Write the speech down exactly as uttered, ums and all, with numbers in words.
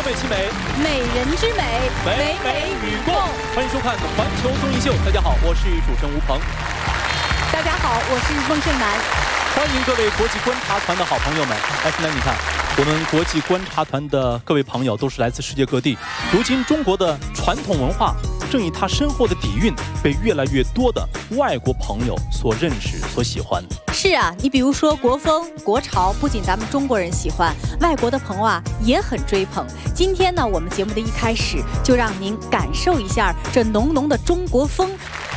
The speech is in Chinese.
社美其美， 美人之美， 美美与共。欢迎收看《环球综艺秀》，大家好，我是主持人吴鹏。 大家好，我是孟胜男。 欢迎各位国际观察团的好朋友们。来，现在你看，我们国际观察团的各位朋友都是来自世界各地。如今，中国的传统文化正以它深厚的底蕴，被越来越多的外国朋友所认识、所喜欢。 是啊，你比如说国风、国潮，不仅咱们中国人喜欢，外国的朋友啊也很追捧。今天呢，我们节目的一开始就让您感受一下这浓浓的中国风。